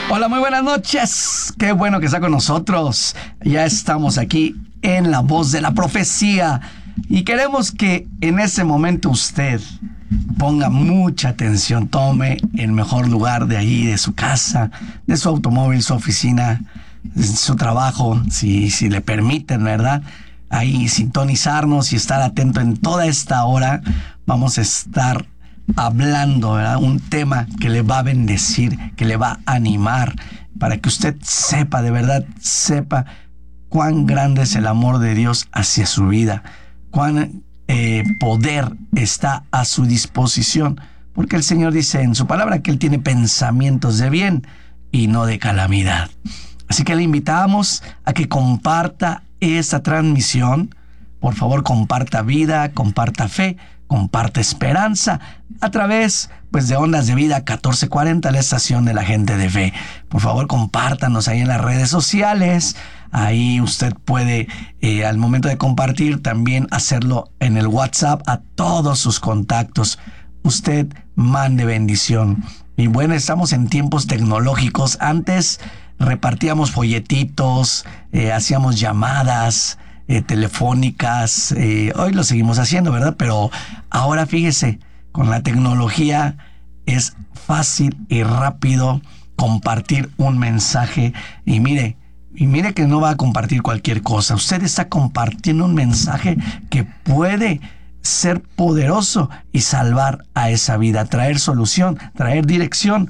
Hola, muy buenas noches. Qué bueno que está con nosotros. Ya estamos aquí en La Voz de la Profecía y queremos que en ese momento usted ponga mucha atención, tome el mejor lugar de ahí, de su casa, de su automóvil, su oficina, su trabajo, si le permiten, ¿verdad? Ahí sintonizarnos y estar atento en toda esta hora. Vamos a estar hablando, ¿verdad? Un tema que le va a bendecir, que le va a animar, para que usted sepa, de verdad, sepa cuán grande es el amor de Dios hacia su vida, cuán poder está a su disposición, porque el Señor dice en su palabra que Él tiene pensamientos de bien y no de calamidad. Así que le invitamos a que comparta esta transmisión. Por favor, comparta vida, comparta fe, comparta esperanza a través de Ondas de Vida 1440, la estación de la gente de fe. Por favor, compártanos ahí en las redes sociales. Ahí usted puede, al momento de compartir, también hacerlo en el WhatsApp a todos sus contactos. Usted mande bendición. Y bueno, estamos en tiempos tecnológicos. Antes repartíamos folletitos, hacíamos llamadas telefónicas. Hoy lo seguimos haciendo, ¿verdad? Pero ahora fíjese, con la tecnología es fácil y rápido compartir un mensaje. Y mire que no va a compartir cualquier cosa. Usted está compartiendo un mensaje que puede ser poderoso y salvar a esa vida, traer solución, traer dirección,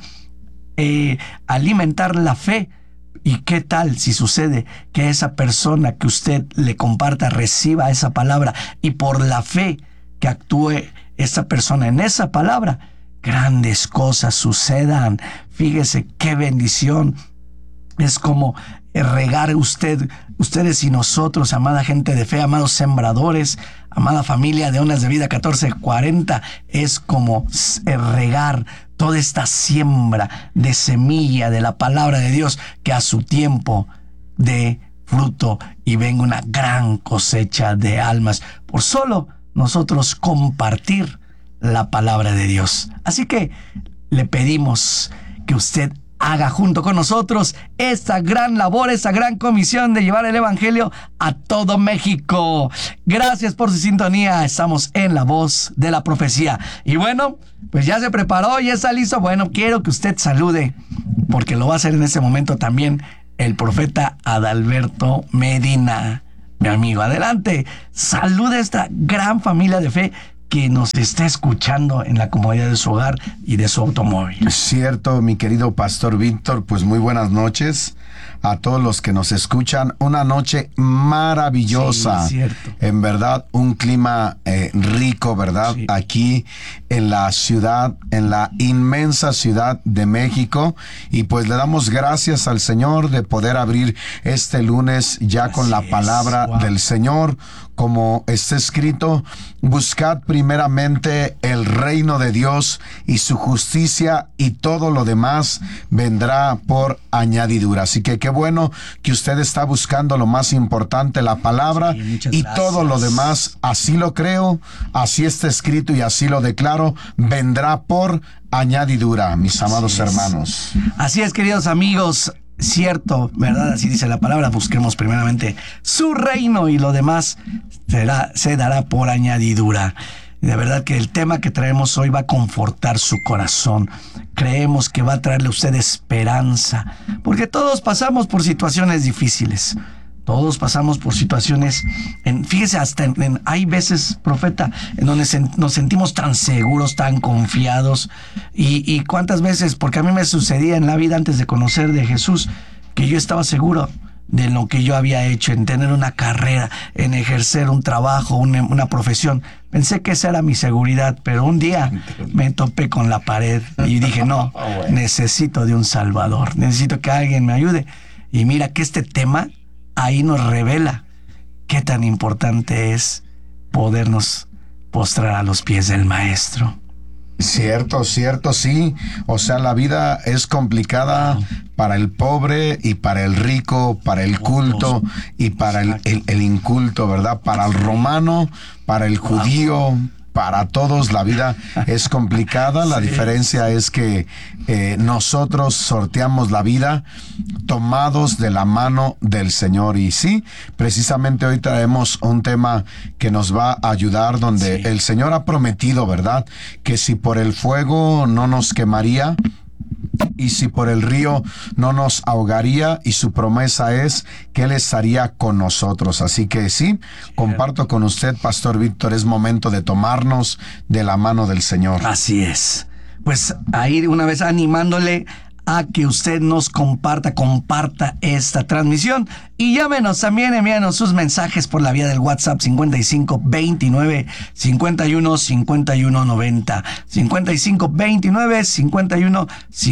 alimentar la fe. ¿Y qué tal si sucede que esa persona que usted le comparta reciba esa palabra y por la fe que actúe esa persona en esa palabra, grandes cosas sucedan? Fíjese qué bendición. Es como regar ustedes y nosotros, amada gente de fe, amados sembradores, amada familia de Ondas de Vida 1440, es como regar toda esta siembra de semilla de la palabra de Dios, que a su tiempo dé fruto y venga una gran cosecha de almas por solo nosotros compartir la palabra de Dios. Así que le pedimos que usted haga junto con nosotros esta gran labor, esta gran comisión de llevar el evangelio a todo México. Gracias por su sintonía. Estamos en La Voz de la Profecía. Y bueno, pues ya se preparó, ya está listo. Bueno, quiero que usted salude, porque lo va a hacer en este momento también el profeta Adalberto Medina. Mi amigo, adelante. Saluda a esta gran familia de fe que nos está escuchando en la comodidad de su hogar y de su automóvil. Cierto, mi querido pastor Víctor, pues muy buenas noches a todos los que nos escuchan. Una noche maravillosa. Sí, cierto. En verdad, un clima rico, ¿verdad? Sí. Aquí en la ciudad, en la inmensa ciudad de México. Y pues le damos gracias al Señor de poder abrir este lunes ya así con la palabra del Señor. Como está escrito, buscad primeramente el reino de Dios y su justicia, y todo lo demás vendrá por añadidura. Así que qué bueno que usted está buscando lo más importante, la palabra, sí, y gracias. Todo lo demás, así lo creo, así está escrito y así lo declaro, vendrá por añadidura, mis amados hermanos. Así es, queridos amigos. Cierto, ¿verdad? Así dice la palabra. Busquemos primeramente su reino y lo demás se dará por añadidura. De verdad que el tema que traemos hoy va a confortar su corazón. Creemos que va a traerle a usted esperanza, porque todos pasamos por situaciones difíciles. Todos pasamos por situaciones, fíjese, hay veces, profeta, en donde nos sentimos tan seguros, tan confiados. Y cuántas veces, porque a mí me sucedía en la vida antes de conocer de Jesús, que yo estaba seguro de lo que yo había hecho, en tener una carrera, en ejercer un trabajo, una profesión. Pensé que esa era mi seguridad, pero un día me topé con la pared y dije, no, necesito de un Salvador, necesito que alguien me ayude. Y mira que este tema ahí nos revela qué tan importante es podernos postrar a los pies del Maestro. Cierto, sí. O sea, la vida es complicada para el pobre y para el rico, para el culto y para el inculto, ¿verdad? Para el romano, para el judío, para todos la vida es complicada. La diferencia es que nosotros sorteamos la vida tomados de la mano del Señor. Y sí, precisamente hoy traemos un tema que nos va a ayudar, donde el Señor ha prometido, ¿verdad?, que si por el fuego no nos quemaría, y si por el río no nos ahogaría, y su promesa es que Él estaría con nosotros. Así que sí, comparto con usted, Pastor Víctor, es momento de tomarnos de la mano del Señor. Así es. Pues ahí una vez animándole a que usted nos comparta esta transmisión, y llámenos también, envíanos sus mensajes por la vía del WhatsApp 55 29 51 51 90, 55 29 51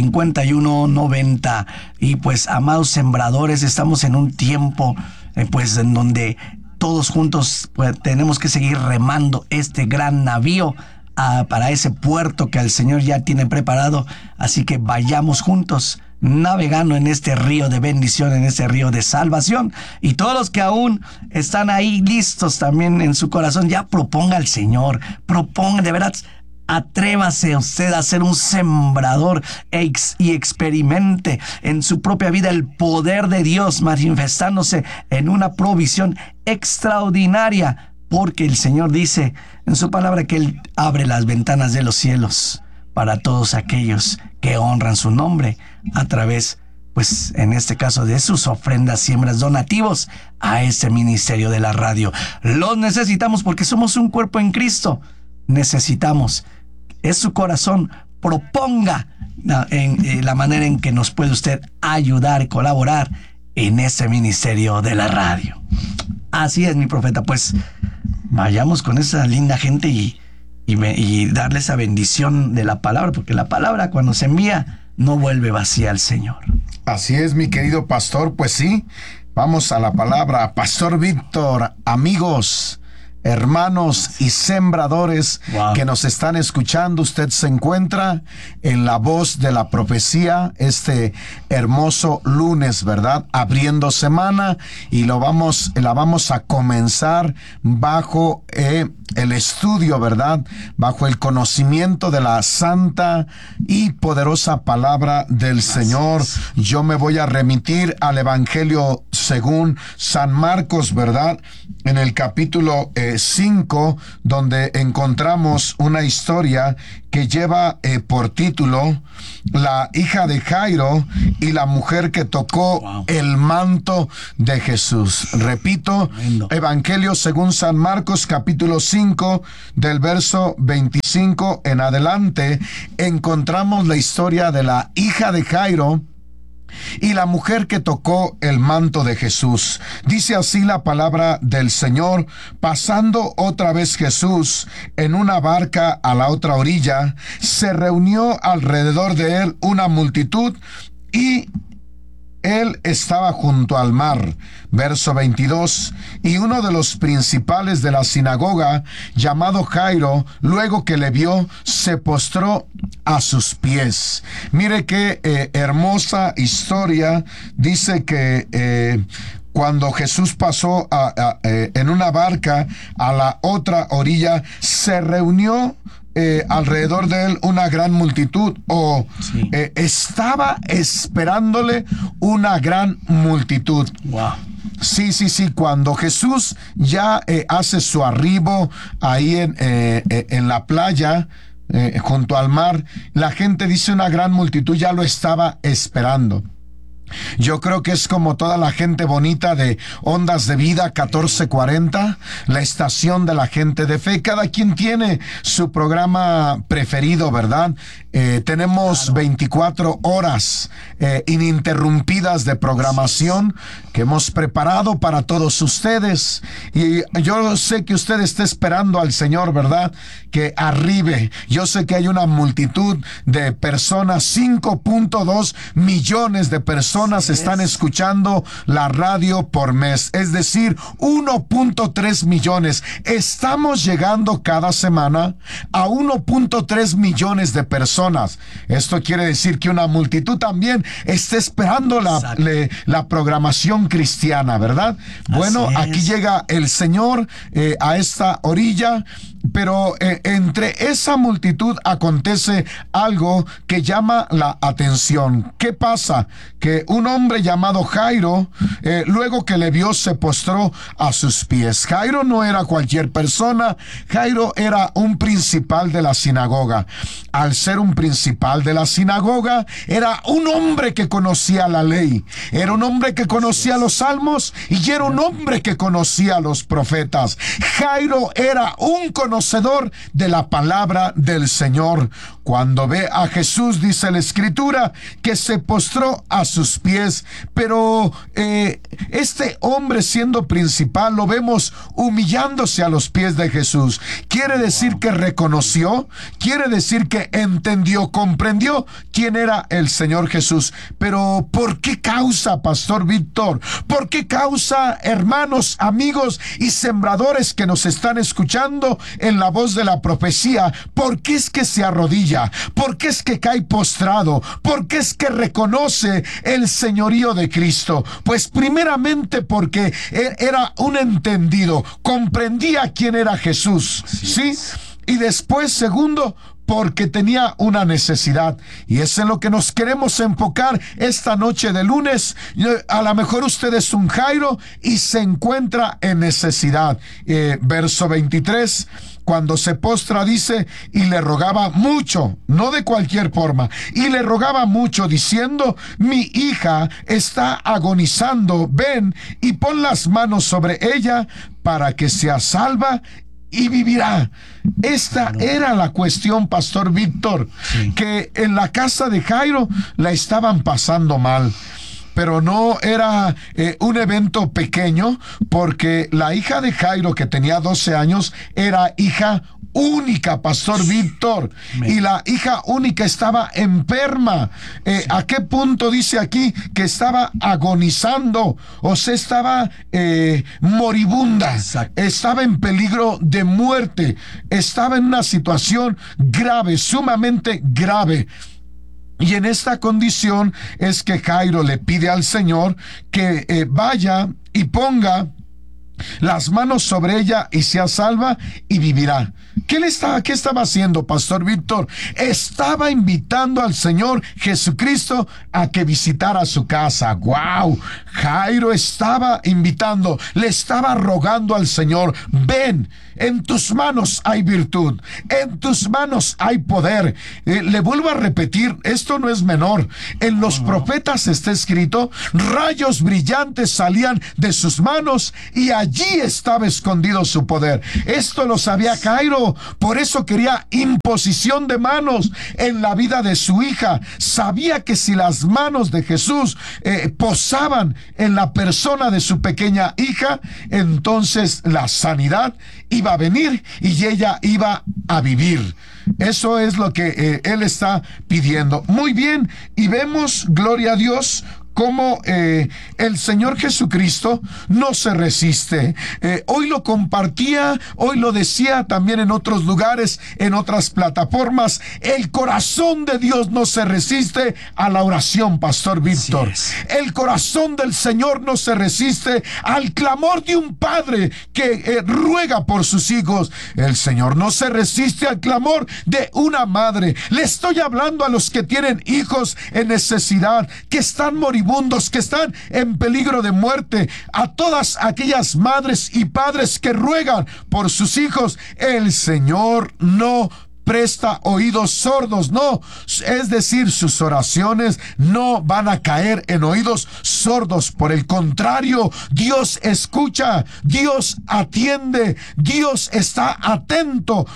51 90. Y pues, amados sembradores, estamos en un tiempo pues en donde todos juntos pues, tenemos que seguir remando este gran navío para ese puerto que el Señor ya tiene preparado. Así que vayamos juntos navegando en este río de bendición, en este río de salvación. Y todos los que aún están ahí listos también en su corazón, ya proponga al Señor, proponga, de verdad, atrévase usted a ser un sembrador y experimente en su propia vida el poder de Dios manifestándose en una provisión extraordinaria. Porque el Señor dice en su palabra que Él abre las ventanas de los cielos para todos aquellos que honran su nombre a través, pues en este caso, de sus ofrendas, siembras, donativos a este ministerio de la radio. Los necesitamos porque somos un cuerpo en Cristo. Necesitamos, es su corazón, proponga en la manera en que nos puede usted ayudar y colaborar en este ministerio de la radio. Así es, mi profeta. Pues vayamos con esa linda gente y darle esa bendición de la palabra, porque la palabra, cuando se envía, no vuelve vacía al Señor. Así es, mi querido pastor. Pues sí, vamos a la palabra. Pastor Víctor, amigos, hermanos y sembradores que nos están escuchando, usted se encuentra en la voz de la profecía este hermoso lunes, ¿verdad? Abriendo semana, y la vamos a comenzar bajo el estudio, ¿verdad?, bajo el conocimiento de la santa y poderosa palabra del Señor. Yo me voy a remitir al Evangelio según San Marcos, ¿verdad?, en el capítulo 5, donde encontramos una historia que lleva por título La hija de Jairo y la mujer que tocó el manto de Jesús. Repito, Evangelio según San Marcos, capítulo 5, del verso 25 en adelante, encontramos la historia de la hija de Jairo y la mujer que tocó el manto de Jesús. Dice así la palabra del Señor: pasando otra vez Jesús en una barca a la otra orilla, se reunió alrededor de él una multitud, y él estaba junto al mar. Verso 22, y uno de los principales de la sinagoga, llamado Jairo, luego que le vio, se postró a sus pies. Mire qué hermosa historia. Dice que cuando Jesús pasó en una barca a la otra orilla, se reunió alrededor de él una gran multitud, estaba esperándole una gran multitud. Wow. Sí, cuando Jesús ya hace su arribo ahí en la playa, junto al mar, la gente, dice, una gran multitud ya lo estaba esperando. Yo creo que es como toda la gente bonita de Ondas de Vida 1440, la estación de la gente de fe. Cada quien tiene su programa preferido, ¿verdad? Tenemos 24 horas ininterrumpidas de programación que hemos preparado para todos ustedes. Y yo sé que usted está esperando al Señor, ¿verdad?, que arribe. Yo sé que hay una multitud de personas, 5.2 millones de personas personas están escuchando la radio por mes, es decir, 1.3 millones. Estamos llegando cada semana a 1.3 millones de personas. Esto quiere decir que una multitud también está esperando la programación cristiana, ¿verdad? Bueno, aquí llega el Señor a esta orilla, pero entre esa multitud acontece algo que llama la atención. ¿Qué pasa? Que un hombre llamado Jairo, luego que le vio, se postró a sus pies. Jairo no era cualquier persona. Jairo era un principal de la sinagoga. Al ser un principal de la sinagoga, era un hombre que conocía la ley, era un hombre que conocía los salmos y era un hombre que conocía los profetas. Jairo era un conocedor de la palabra del Señor. Cuando ve a Jesús, dice la Escritura, que se postró a sus pies. Pero este hombre, siendo principal, lo vemos humillándose a los pies de Jesús. Quiere decir que reconoció, quiere decir que entendió, comprendió quién era el Señor Jesús. Pero ¿por qué causa, Pastor Víctor? ¿Por qué causa, hermanos, amigos y sembradores que nos están escuchando en la voz de la profecía? ¿Por qué es que se arrodilla? ¿Por qué es que cae postrado? ¿Por qué es que reconoce el señorío de Cristo? Pues primeramente porque era un entendido, comprendía quién era Jesús, ¿sí? Y después, segundo, porque tenía una necesidad. Y es en lo que nos queremos enfocar esta noche de lunes. A lo mejor usted es un Jairo y se encuentra en necesidad. Verso 23, cuando se postra, dice, y le rogaba mucho, no de cualquier forma, y le rogaba mucho, diciendo, mi hija está agonizando, ven y pon las manos sobre ella para que sea salva y vivirá. Esta era la cuestión, Pastor Víctor, que en la casa de Jairo la estaban pasando mal. Pero no era un evento pequeño, porque la hija de Jairo, que tenía 12 años, era hija única, Pastor Víctor, y la hija única estaba enferma. ¿A qué punto dice aquí que estaba agonizando? O sea, estaba moribunda. Exacto. Estaba en peligro de muerte, estaba en una situación grave, sumamente grave. Y en esta condición es que Jairo le pide al Señor que vaya y ponga las manos sobre ella y sea salva y vivirá. ¿Qué estaba haciendo, Pastor Víctor? Estaba invitando al Señor Jesucristo a que visitara su casa. ¡Wow! Jairo estaba invitando, le estaba rogando al Señor, ven, en tus manos hay virtud, en tus manos hay poder. Le vuelvo a repetir, esto no es menor. En los profetas está escrito, rayos brillantes salían de sus manos y allí estaba escondido su poder. Esto lo sabía Jairo, por eso quería imposición de manos en la vida de su hija. Sabía que si las manos de Jesús posaban en la persona de su pequeña hija, entonces la sanidad iba a venir y ella iba a vivir. Eso es lo que él está pidiendo. Muy bien, y vemos, gloria a Dios, cómo el Señor Jesucristo no se resiste. Hoy lo compartía, hoy lo decía también en otros lugares, en otras plataformas. El corazón de Dios no se resiste a la oración, Pastor Víctor. El corazón del Señor no se resiste al clamor de un padre que ruega por sus hijos. El Señor no se resiste al clamor de una madre. Le estoy hablando a los que tienen hijos en necesidad, que están moribundos, que están en peligro de muerte, a todas aquellas madres y padres que ruegan por sus hijos. El Señor no presta oídos sordos, no, es decir, sus oraciones no van a caer en oídos sordos. Por el contrario, Dios escucha, Dios atiende, Dios está atento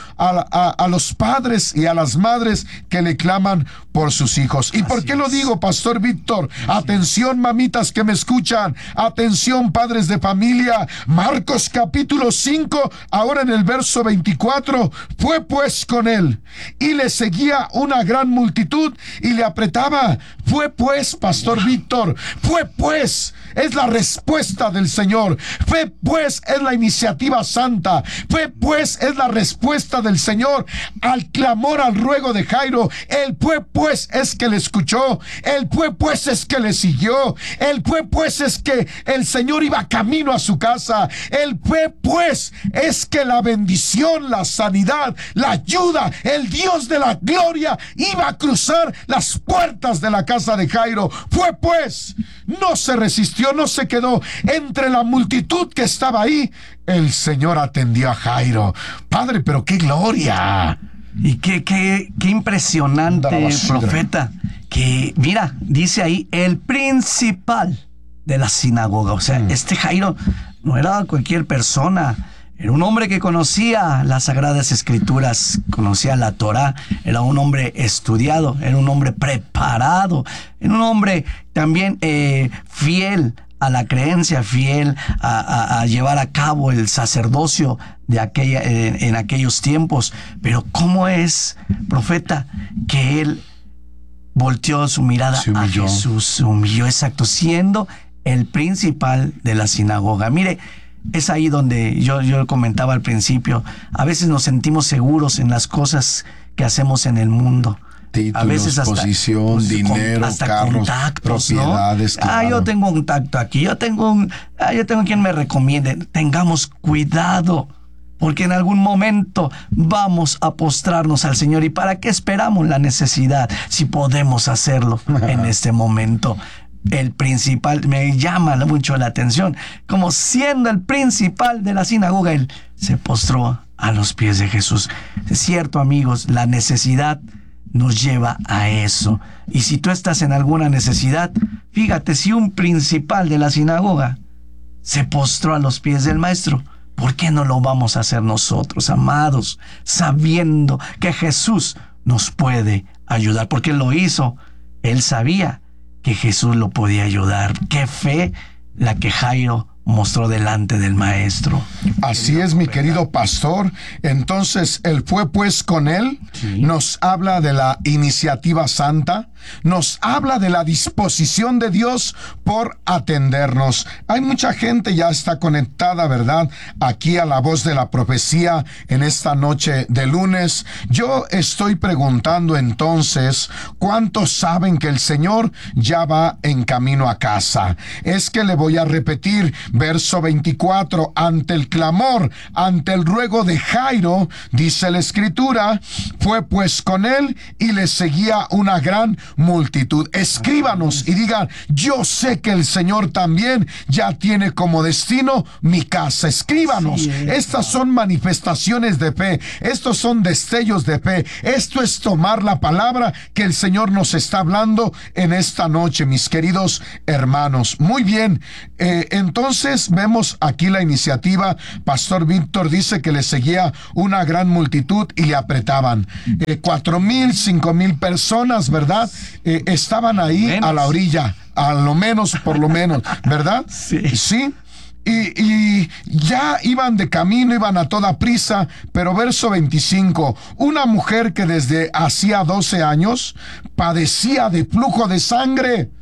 a los padres y a las madres que le claman por sus hijos. ¿Y por qué lo digo, Pastor Víctor? Atención, mamitas que me escuchan, atención, padres de familia. Marcos capítulo 5, ahora en el verso 24, fue pues con él él, y le seguía una gran multitud y le apretaba. Fue pues, Pastor Víctor, fue pues, es la respuesta del Señor. Fue pues, es la iniciativa santa. Fue pues, es la respuesta del Señor al clamor, al ruego de Jairo. El fue pues es que le escuchó. El fue pues es que le siguió. El fue pues es que el Señor iba camino a su casa. El fue pues es que la bendición, la sanidad, la ayuda, el Dios de la gloria iba a cruzar las puertas de la casa de Jairo. Fue pues, no se resistió, no se quedó entre la multitud que estaba ahí. El Señor atendió a Jairo. Padre, pero qué gloria. Y qué impresionante, profeta, que mira, dice ahí, el principal de la sinagoga. O sea, este Jairo no era cualquier persona. Era un hombre que conocía las Sagradas Escrituras, conocía la Torá, era un hombre estudiado, era un hombre preparado, era un hombre también fiel a la creencia, fiel a llevar a cabo el sacerdocio de en aquellos tiempos. Pero ¿cómo es, profeta, que él volteó su mirada a Jesús, se humilló, exacto, siendo el principal de la sinagoga? Mire, es ahí donde yo comentaba al principio, a veces nos sentimos seguros en las cosas que hacemos en el mundo. Títulos, a veces hasta posición, dinero, hasta carros, contactos, propiedades. ¿no? Claro. Yo tengo un contacto aquí, yo tengo quien me recomiende. Tengamos cuidado, porque en algún momento vamos a postrarnos al Señor. ¿Y para qué esperamos la necesidad si podemos hacerlo en este momento? El principal, me llama mucho la atención, como siendo el principal de la sinagoga, él se postró a los pies de Jesús. Es cierto, amigos, la necesidad nos lleva a eso. Y si tú estás en alguna necesidad, fíjate, si un principal de la sinagoga se postró a los pies del maestro, ¿por qué no lo vamos a hacer nosotros, amados, sabiendo que Jesús nos puede ayudar? Porque él lo hizo, él sabía que Jesús lo podía ayudar. Qué fe la que Jairo mostró delante del maestro. Así es, mi querido pastor. Entonces, él fue pues con él. Sí. Nos habla de la iniciativa santa. Nos habla de la disposición de Dios por atendernos. Hay mucha gente ya está conectada, ¿verdad? Aquí a la voz de la profecía en esta noche de lunes. Yo estoy preguntando entonces, ¿cuántos saben que el Señor ya va en camino a casa? Es que le voy a repetir, verso 24, ante el clamor, ante el ruego de Jairo, dice la Escritura, fue pues con él y le seguía una gran multitud. Escríbanos y digan, yo sé que el Señor también ya tiene como destino mi casa. Escríbanos. Sí, estas son manifestaciones de fe. Estos son destellos de fe. Esto es tomar la palabra que el Señor nos está hablando en esta noche, mis queridos hermanos. Muy bien. Entonces vemos aquí la iniciativa. Pastor Víctor dice que le seguía una gran multitud y le apretaban. 4,000, 5,000 personas, ¿verdad? Estaban ahí a la orilla, a lo menos, por lo menos, ¿verdad? Sí. Sí. Y ya iban de camino, iban a toda prisa, pero verso 25, una mujer que desde hacía 12 años padecía de flujo de sangre.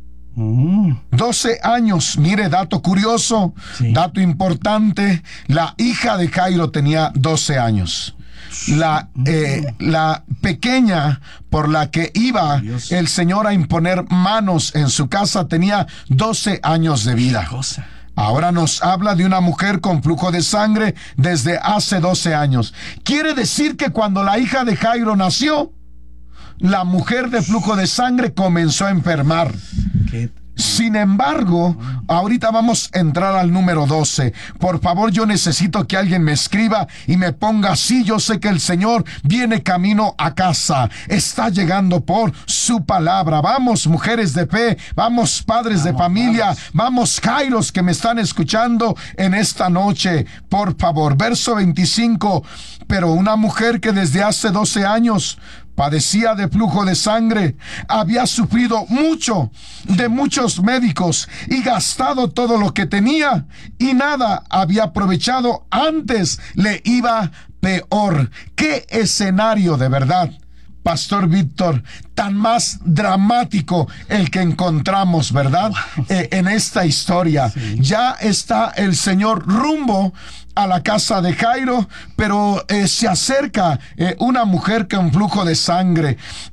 12 años, mire, dato curioso, sí. Dato importante, la hija de Jairo tenía 12 años. La pequeña por la que iba el Señor a imponer manos en su casa tenía 12 años de vida. Ahora nos habla de una mujer con flujo de sangre desde hace 12 años. Quiere decir que cuando la hija de Jairo nació, la mujer de flujo de sangre comenzó a enfermar. Sin embargo, ahorita vamos a entrar al número 12. Por favor, yo necesito que alguien me escriba y me ponga así. Yo sé que el Señor viene camino a casa. Está llegando por su palabra. Vamos, mujeres de fe. Vamos, padres de familia. Vamos, Jairos que me están escuchando en esta noche. Por favor, verso 25. Pero una mujer que desde hace 12 años padecía de flujo de sangre, había sufrido mucho de muchos médicos y gastado todo lo que tenía y nada había aprovechado, antes le iba peor. ¡Qué escenario de verdad! Pastor Víctor, tan más dramático el que encontramos, ¿verdad? En esta historia. Sí. Ya está el Señor rumbo a la casa de Jairo, pero se acerca una mujer con flujo de sangre.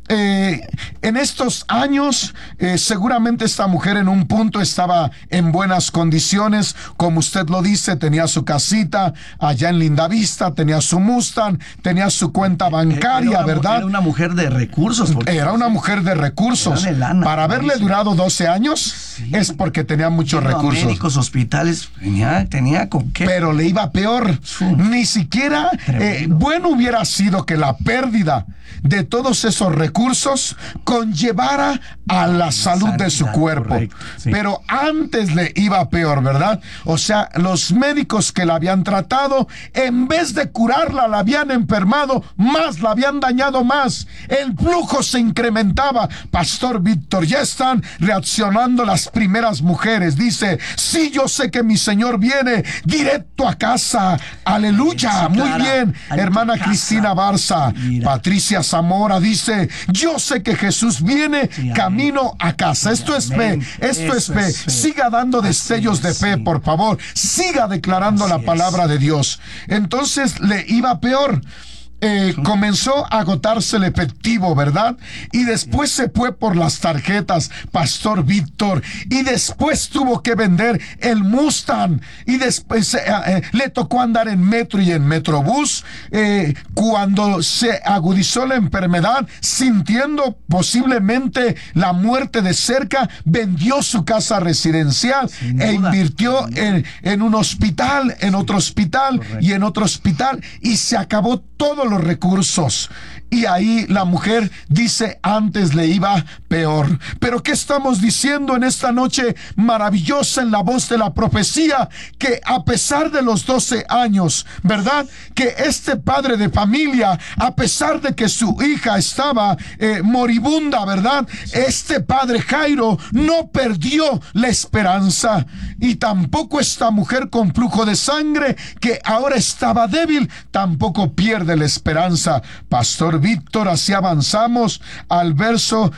En estos años, seguramente esta mujer en un punto estaba en buenas condiciones, como usted lo dice, tenía su casita allá en Lindavista, tenía su Mustang, tenía su cuenta bancaria, ¿verdad? Era una mujer de recursos. Era una mujer de recursos. Lana, para haberle durado 12 años, sí, es porque tenía muchos recursos. Médicos, hospitales, tenía con qué. Pero le iba peor. Ni siquiera bueno hubiera sido que la pérdida de todos esos recursos conllevara a la salud de su cuerpo. Sí. Pero antes le iba peor, ¿verdad? O sea, los médicos que la habían tratado, en vez de curarla, la habían enfermado más, la habían dañado más. El flujo se incrementaba. Pastor Víctor, ya están reaccionando las primeras mujeres. Dice, sí, yo sé que mi Señor viene directo a casa. Aleluya, sí, muy bien. Hermana Cristina Barza, Patricia Zamora dice, yo sé que Jesús viene camino a casa. Esto es fe, esto es fe. Siga dando destellos de fe, por favor. Siga declarando la palabra de Dios. Entonces le iba peor. Comenzó a agotarse el efectivo, ¿verdad? Y después se fue por las tarjetas, Pastor Víctor, y después tuvo que vender el Mustang, y después le tocó andar en metro y en metrobús. Cuando se agudizó la enfermedad, sintiendo posiblemente la muerte de cerca, vendió su casa residencial e invirtió en un hospital, en otro hospital. Correcto. Y en otro hospital, y se acabó todos los recursos. Y ahí la mujer dice, antes le iba peor. Pero ¿qué estamos diciendo en esta noche maravillosa en la voz de la profecía? Que a pesar de los 12 años, ¿verdad? Que este padre de familia, a pesar de que su hija estaba moribunda, ¿verdad? Este padre Jairo no perdió la esperanza. Y tampoco esta mujer con flujo de sangre, que ahora estaba débil, tampoco pierde la esperanza. Pastor Víctor, así avanzamos al verso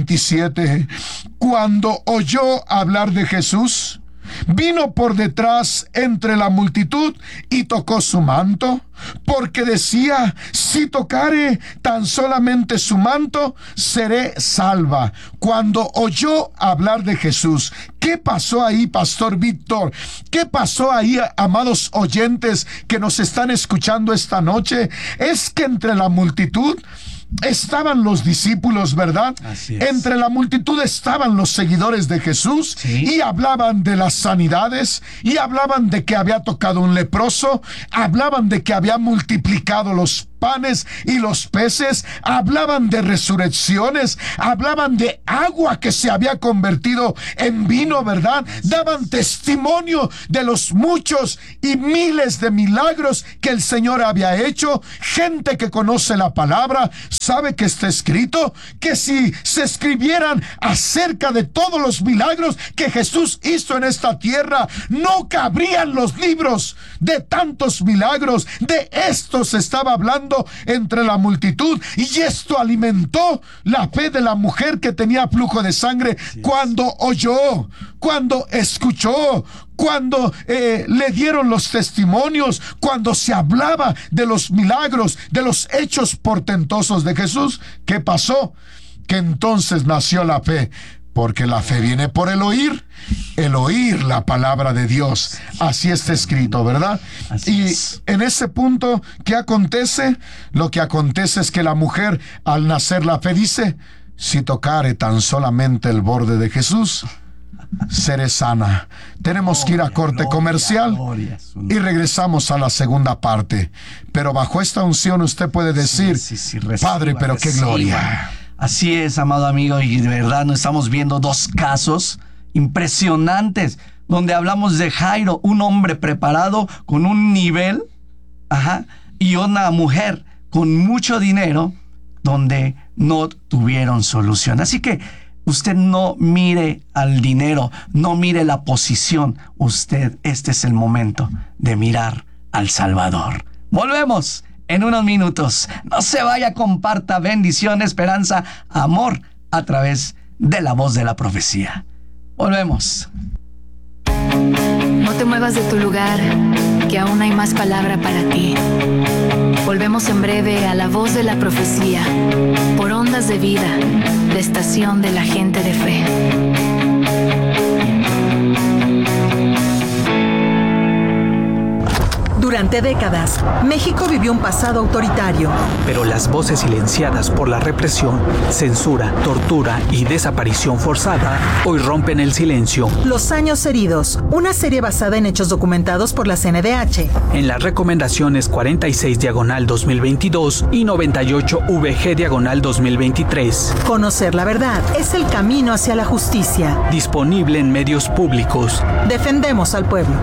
27. Cuando oyó hablar de Jesús, vino por detrás entre la multitud y tocó su manto, porque decía, si tocare tan solamente su manto, seré salva. Cuando oyó hablar de Jesús, ¿qué pasó ahí, Pastor Víctor? ¿Qué pasó ahí, amados oyentes que nos están escuchando esta noche? Es que entre la multitud estaban los discípulos, ¿verdad? Así es. Entre la multitud estaban los seguidores de Jesús, ¿sí? Y hablaban de las sanidades, y hablaban de que había tocado un leproso, hablaban de que había multiplicado los panes y los peces, hablaban de resurrecciones, hablaban de agua que se había convertido en vino, ¿verdad? Daban testimonio de los muchos y miles de milagros que el Señor había hecho. Gente que conoce la palabra sabe que está escrito que si se escribieran acerca de todos los milagros que Jesús hizo en esta tierra, no cabrían los libros de tantos milagros. De esto se estaba hablando entre la multitud, y esto alimentó la fe de la mujer que tenía flujo de sangre. Cuando oyó, cuando escuchó, cuando le dieron los testimonios, cuando se hablaba de los milagros, de los hechos portentosos de Jesús, ¿qué pasó? Que entonces nació la fe. Porque la fe viene por el oír la palabra de Dios. Así está escrito, ¿verdad? Y en ese punto, ¿qué acontece? Lo que acontece es que la mujer, al nacer la fe, dice, si tocare tan solamente el borde de Jesús, seré sana. Tenemos que ir a corte comercial y regresamos a la segunda parte. Pero bajo esta unción usted puede decir, Padre, pero qué gloria. Así es, amado amigo, y de verdad nos estamos viendo dos casos impresionantes, donde hablamos de Jairo, un hombre preparado con un nivel, y una mujer con mucho dinero, donde no tuvieron solución. Así que usted no mire al dinero, no mire la posición. Este es el momento de mirar al Salvador. Volvemos en unos minutos. No se vaya, comparta bendición, esperanza, amor a través de la voz de la profecía. Volvemos. No te muevas de tu lugar, que aún hay más palabra para ti. Volvemos en breve a la voz de la profecía, por Ondas de Vida, la estación de la gente de fe. Durante décadas, México vivió un pasado autoritario. Pero las voces silenciadas por la represión, censura, tortura y desaparición forzada hoy rompen el silencio. Los años heridos, una serie basada en hechos documentados por la CNDH. En las recomendaciones 46/2022 y 98VG/2023. Conocer la verdad es el camino hacia la justicia. Disponible en medios públicos. Defendemos al pueblo.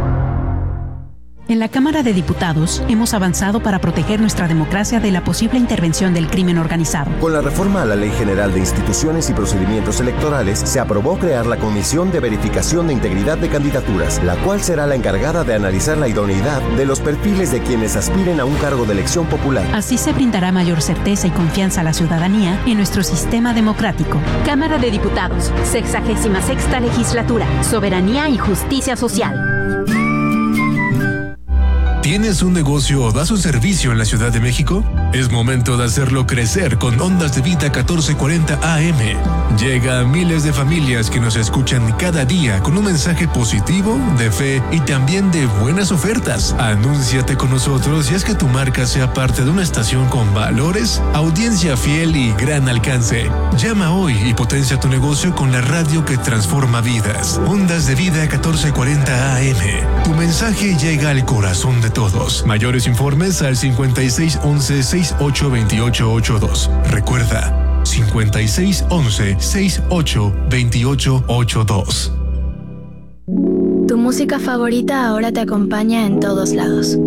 En la Cámara de Diputados hemos avanzado para proteger nuestra democracia de la posible intervención del crimen organizado. Con la reforma a la Ley General de Instituciones y Procedimientos Electorales, se aprobó crear la Comisión de Verificación de Integridad de Candidaturas, la cual será la encargada de analizar la idoneidad de los perfiles de quienes aspiren a un cargo de elección popular. Así se brindará mayor certeza y confianza a la ciudadanía en nuestro sistema democrático. Cámara de Diputados, 66ª Legislatura, Soberanía y Justicia Social. ¿Tienes un negocio o das un servicio en la Ciudad de México? Es momento de hacerlo crecer con Ondas de Vida 1440 AM. Llega a miles de familias que nos escuchan cada día con un mensaje positivo, de fe y también de buenas ofertas. Anúnciate con nosotros y haz que tu marca sea parte de una estación con valores, audiencia fiel y gran alcance. Llama hoy y potencia tu negocio con la radio que transforma vidas. Ondas de Vida 1440 AM. Tu mensaje llega al corazón de todos. Mayores informes al 5611-682882. Recuerda, 5611-682882. Tu música favorita ahora te acompaña en todos lados.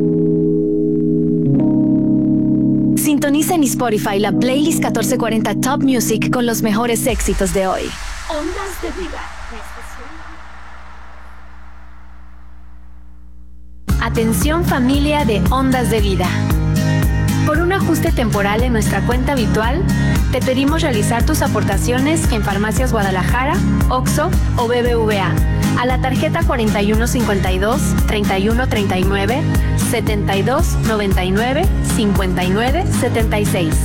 Sintoniza en Spotify la playlist 1440 Top Music con los mejores éxitos de hoy. Ondas de Vida. Atención familia de Ondas de Vida. Por un ajuste temporal en nuestra cuenta habitual, te pedimos realizar tus aportaciones en Farmacias Guadalajara, OXXO o BBVA a la tarjeta 4152 3139 7299 5976.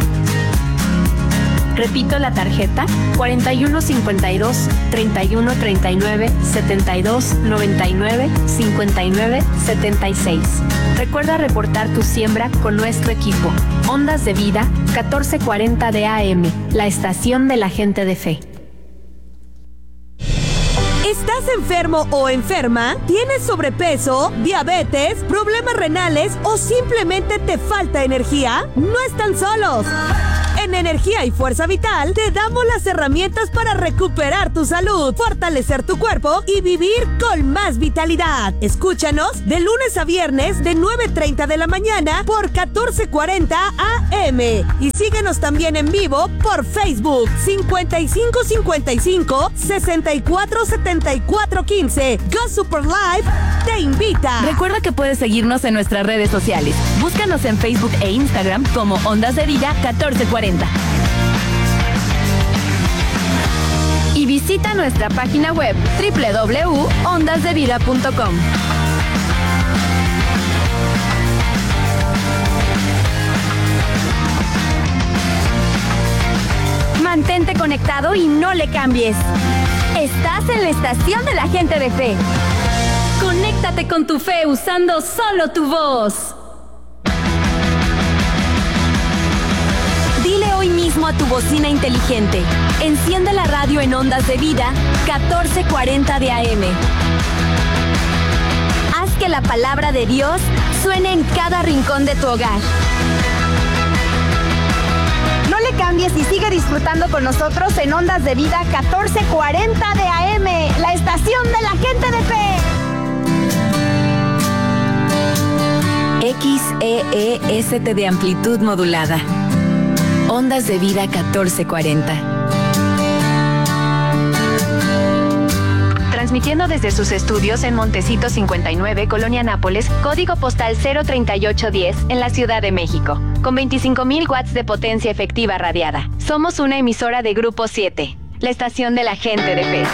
Repito la tarjeta 4152 3139 7299 5976. Recuerda reportar tu siembra con nuestro equipo. Ondas de Vida 1440 de AM, la estación de la gente de fe. ¿Estás enfermo o enferma? ¿Tienes sobrepeso, diabetes, problemas renales o simplemente te falta energía? No están solos. En Energía y Fuerza Vital te damos las herramientas para recuperar tu salud, fortalecer tu cuerpo y vivir con más vitalidad. Escúchanos de lunes a viernes de 9:30 de la mañana por 1440 AM y síguenos también en vivo por Facebook 5555 647415. Go Super Live te invita. Recuerda que puedes seguirnos en nuestras redes sociales. Búscanos en Facebook e Instagram como Ondas de Vida 1440. Y visita nuestra página web www.ondasdevida.com. Mantente conectado y no le cambies. Estás en la estación de la gente de fe. Conéctate con tu fe usando solo tu voz. Dile hoy mismo a tu bocina inteligente: enciende la radio en Ondas de Vida 1440 de AM. Haz que la palabra de Dios suene en cada rincón de tu hogar. No le cambies y sigue disfrutando con nosotros en Ondas de Vida 1440 de AM, la estación de la gente de fe. XEEST de amplitud modulada. Ondas de Vida 1440. Transmitiendo transmitiendo desde sus estudios en Montecito 59, Colonia Nápoles, código postal 03810, en la Ciudad de México, con 25,000 watts de potencia efectiva radiada. Somos una emisora de Grupo 7, la estación de la gente de fe.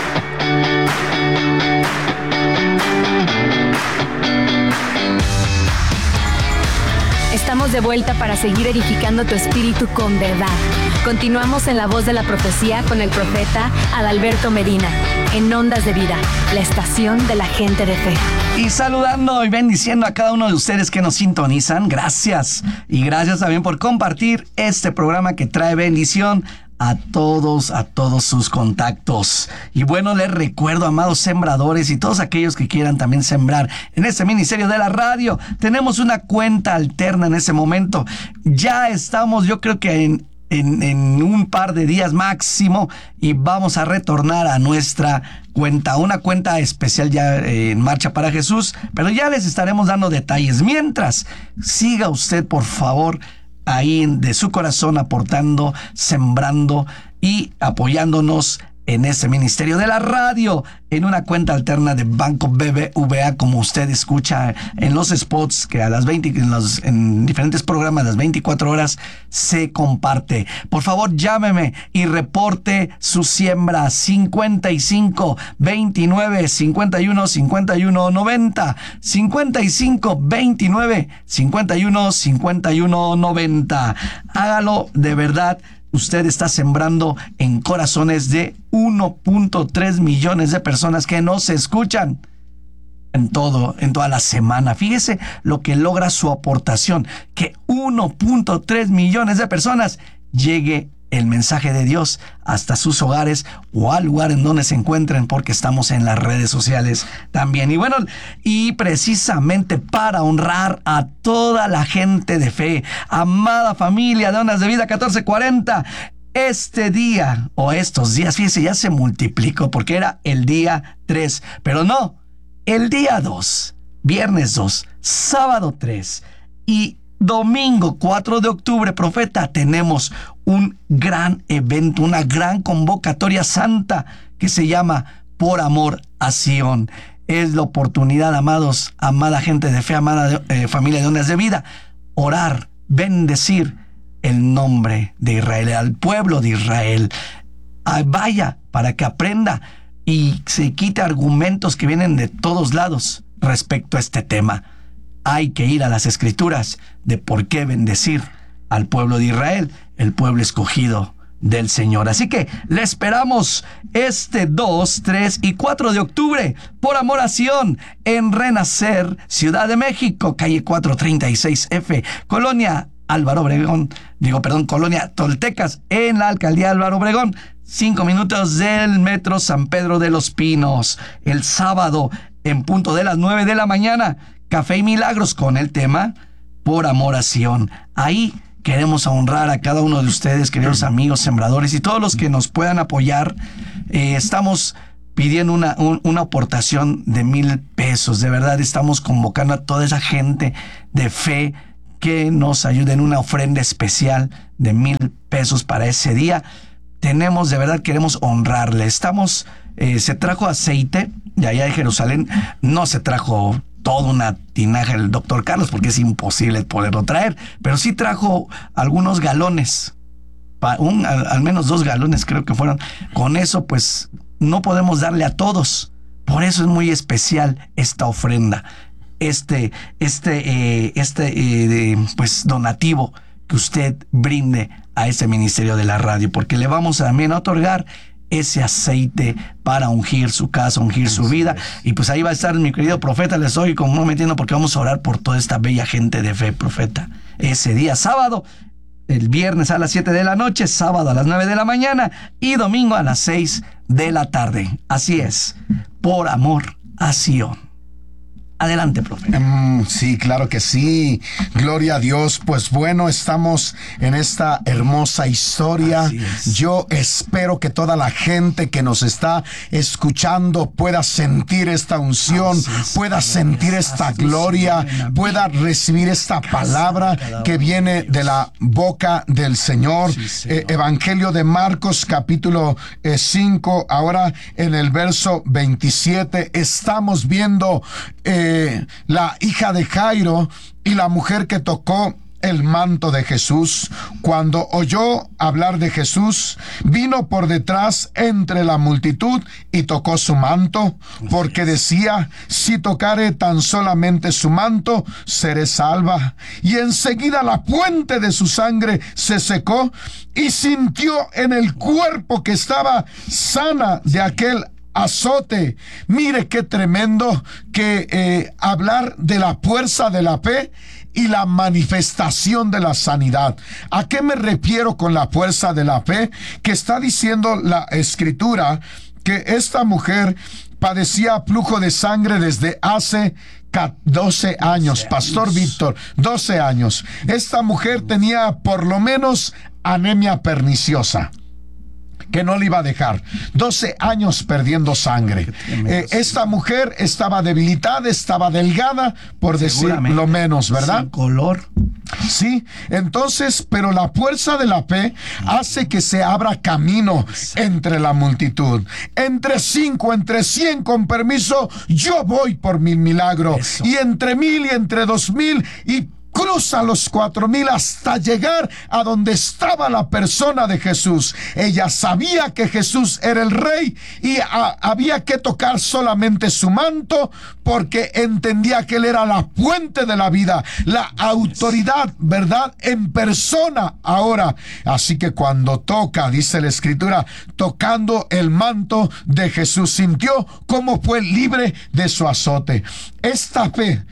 Estamos de vuelta para seguir edificando tu espíritu con verdad. Continuamos en La Voz de la Profecía con el profeta Adalberto Medina, en Ondas de Vida, la estación de la gente de fe. Y saludando y bendiciendo a cada uno de ustedes que nos sintonizan, gracias. Y gracias también por compartir este programa que trae bendición a todos sus contactos. Y bueno, les recuerdo, amados sembradores y todos aquellos que quieran también sembrar en este ministerio de la radio, tenemos una cuenta alterna en ese momento. Ya estamos, yo creo que en un par de días máximo, y vamos a retornar a nuestra cuenta, una cuenta especial ya en Marcha para Jesús, pero ya les estaremos dando detalles. Mientras, siga usted, por favor, ahí de su corazón aportando, sembrando y apoyándonos en ese ministerio de la radio, en una cuenta alterna de Banco BBVA, como usted escucha en los spots que a las 20, en diferentes programas, a las 24 horas se comparte. Por favor, llámeme y reporte su siembra. 55 29 51 51 90, 55 29 51 51 90. Hágalo de verdad. Usted está sembrando en corazones de 1.3 millones de personas que nos escuchan en toda la semana. Fíjese lo que logra su aportación, que 1.3 millones de personas llegue el mensaje de Dios hasta sus hogares o al lugar en donde se encuentren, porque estamos en las redes sociales también. Y bueno, y precisamente para honrar a toda la gente de fe, amada familia de Ondas de Vida 1440, este día o estos días, fíjese, ya se multiplicó porque era el día 3, pero no, el día 2, viernes 2, sábado 3 y domingo 4 de octubre, profeta, tenemos un gran evento, una gran convocatoria santa que se llama Por Amor a Sion. Es la oportunidad, amados, amada gente de fe, amada familia de Ondas de Vida, orar, bendecir el nombre de Israel, al pueblo de Israel. Vaya para que aprenda y se quite argumentos que vienen de todos lados respecto a este tema. Hay que ir a las escrituras de por qué bendecir al pueblo de Israel, el pueblo escogido del Señor. Así que le esperamos este 2, 3 y 4 de octubre, Por Amor a Sion, en Renacer, Ciudad de México, calle 436F, Colonia Colonia Toltecas, en la alcaldía Álvaro Obregón, 5 minutos del metro San Pedro de los Pinos. El sábado, en punto de las 9 de la mañana, Café y Milagros con el tema Por Amor a Sion. Ahí queremos honrar a cada uno de ustedes, queridos amigos sembradores y todos los que nos puedan apoyar. Estamos pidiendo una aportación de 1,000 pesos. De verdad, estamos convocando a toda esa gente de fe que nos ayude en una ofrenda especial de 1,000 pesos para ese día. De verdad, queremos honrarle. Se trajo aceite de allá de Jerusalén. No se trajo toda una tinaja el doctor Carlos, porque es imposible poderlo traer, pero sí trajo algunos galones, al menos 2 galones creo que fueron. Con eso pues no podemos darle a todos, por eso es muy especial esta ofrenda, pues donativo que usted brinde a ese ministerio de la radio, porque le vamos también a otorgar ese aceite para ungir su casa, ungir su vida. Y pues ahí va a estar mi querido profeta. Les estoy comprometiendo porque vamos a orar por toda esta bella gente de fe, profeta. Ese día sábado, el viernes a las 7 de la noche, sábado a las 9 de la mañana y domingo a las 6 de la tarde. Así es, Por Amor a Sion. Adelante, profe. Sí, claro que sí. Gloria a Dios. Pues bueno, estamos en esta hermosa historia. Yo espero que toda la gente que nos está escuchando pueda sentir esta unción, pueda sentir esta gloria, pueda recibir esta palabra que viene de la boca del Señor. Evangelio de Marcos, capítulo 5, ahora en el verso 27, estamos viendo la hija de Jairo y la mujer que tocó el manto de Jesús. Cuando oyó hablar de Jesús, vino por detrás entre la multitud y tocó su manto, porque decía: si tocare tan solamente su manto, seré salva. Y enseguida la fuente de su sangre se secó y sintió en el cuerpo que estaba sana de aquel azote. Mire qué tremendo que hablar de la fuerza de la fe y la manifestación de la sanidad. ¿A qué me refiero con la fuerza de la fe? Que está diciendo la Escritura que esta mujer padecía flujo de sangre desde hace 12 años, Pastor Víctor, 12 años. Esta mujer tenía por lo menos anemia perniciosa, que no le iba a dejar. 12 años perdiendo sangre. Esta mujer estaba debilitada, estaba delgada, por decir lo menos, ¿verdad? Sin color. Sí, entonces, pero la fuerza de la fe hace que se abra camino entre la multitud. Entre 5, entre 100, con permiso, yo voy por mi milagro. Y entre 1000 y entre 2000 y cruza los 4000 hasta llegar a donde estaba la persona de Jesús. Ella sabía que Jesús era el Rey y había que tocar solamente su manto, porque entendía que Él era la fuente de la vida, la autoridad, ¿verdad?, en persona ahora. Así que cuando toca, dice la Escritura, tocando el manto de Jesús, sintió cómo fue libre de su azote. Esta fe,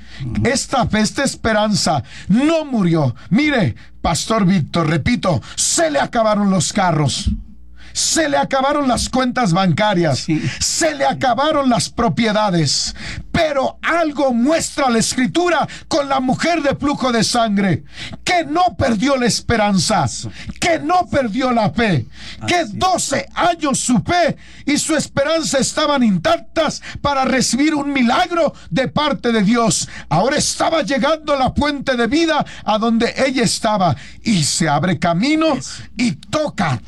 esta esperanza no murió. Mire, Pastor Víctor, repito, se le acabaron los carros, se le acabaron las cuentas bancarias, se le acabaron las propiedades, pero algo muestra la Escritura con la mujer de flujo de sangre, que no perdió la esperanza, que no perdió la fe, que 12 años su fe y su esperanza estaban intactas para recibir un milagro de parte de Dios. Ahora estaba llegando la fuente de vida a donde ella estaba, y se abre camino y toca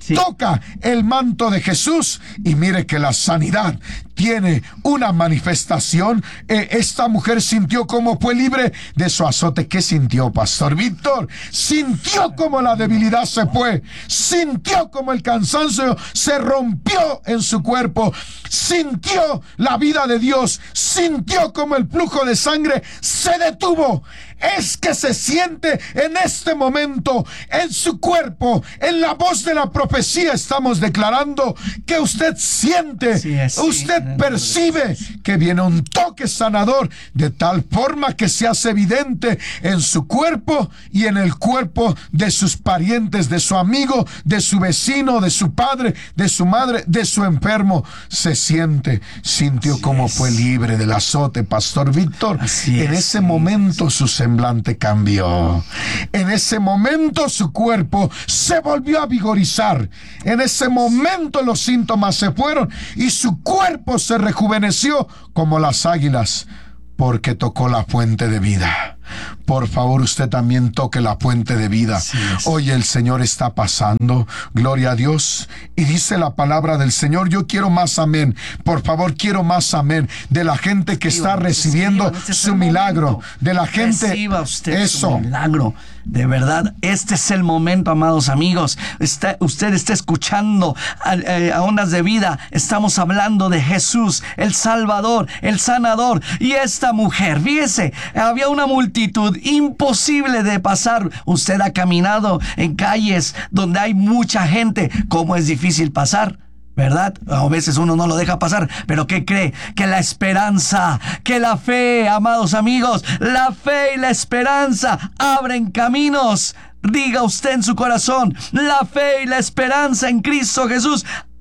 el manto de Jesús, y mire que la sanidad tiene una manifestación. Esta mujer sintió cómo fue libre de su azote. ¿Qué sintió, Pastor Víctor? Sintió cómo la debilidad se fue, sintió cómo el cansancio se rompió en su cuerpo, sintió la vida de Dios, sintió cómo el flujo de sangre se detuvo. Es que se siente en este momento en su cuerpo. En la voz de la profecía estamos declarando que usted siente, usted percibe que viene un toque sanador, de tal forma que se hace evidente en su cuerpo y en el cuerpo de sus parientes, de su amigo, de su vecino, de su padre, de su madre, de su enfermo. Se sintió como fue libre del azote, Pastor Víctor. En ese momento su semblante cambió. En ese momento su cuerpo se volvió a vigorizar. En ese momento los síntomas se fueron y su cuerpo se rejuveneció como las águilas, porque tocó la fuente de vida. Por favor, usted también toque la fuente de vida. Hoy el Señor está pasando, gloria a Dios, y dice la palabra del Señor: yo quiero más amén. Por favor, quiero más amén de la gente que está recibiendo su milagro, de la gente. Reciba usted su milagro. De verdad, este es el momento, amados amigos. Usted está escuchando a Ondas de Vida. Estamos hablando de Jesús, el Salvador, el Sanador. Y esta mujer, fíjese, había una multitud imposible de pasar. Usted ha caminado en calles donde hay mucha gente. ¿Cómo es difícil pasar? ¿Verdad? A veces uno no lo deja pasar, pero ¿qué cree? Que la esperanza, que la fe, amados amigos, la fe y la esperanza abren caminos. Diga usted en su corazón: la fe y la esperanza en Cristo Jesús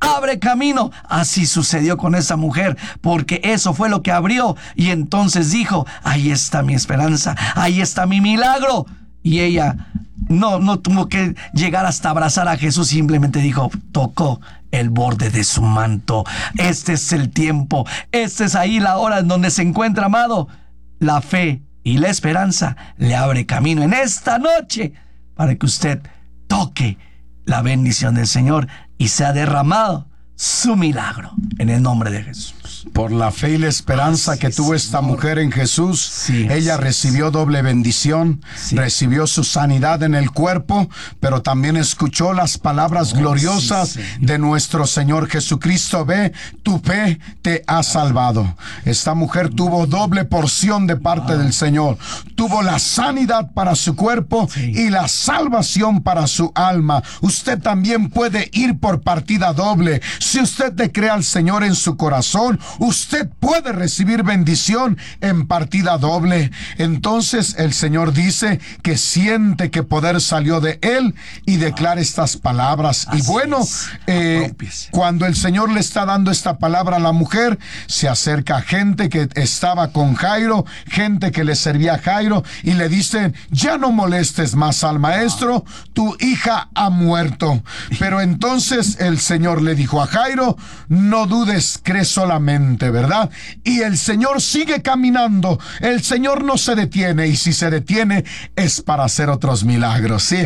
abre camino. Así sucedió con esa mujer, porque eso fue lo que abrió. Y entonces dijo, ahí está mi esperanza, ahí está mi milagro. Y ella no tuvo que llegar hasta abrazar a Jesús, simplemente dijo, tocó el borde de su manto. Este es el tiempo, esta es ahí la hora en donde se encuentra, amado. La fe y la esperanza le abre camino en esta noche para que usted toque la bendición del Señor y sea derramado su milagro en el nombre de Jesús. Por la fe y la esperanza que tuvo esta mujer en Jesús, ella recibió doble bendición, recibió su sanidad en el cuerpo, pero también escuchó las palabras gloriosas de nuestro Señor Jesucristo. Ve, tu fe te ha salvado. Esta mujer tuvo doble porción de parte del Señor. Tuvo la sanidad para su cuerpo y la salvación para su alma. Usted también puede ir por partida doble. Si usted le cree al Señor en su corazón, usted puede recibir bendición en partida doble. Entonces el Señor dice que siente que poder salió de él y declara estas palabras. Y bueno, cuando el Señor le está dando esta palabra a la mujer, se acerca gente que estaba con Jairo, gente que le servía a Jairo, y le dicen, ya no molestes más al maestro, tu hija ha muerto. Pero entonces el Señor le dijo a Jairo, no dudes, cree solamente, ¿verdad? Y el Señor sigue caminando, el Señor no se detiene, y si se detiene es para hacer otros milagros. ¿Sí?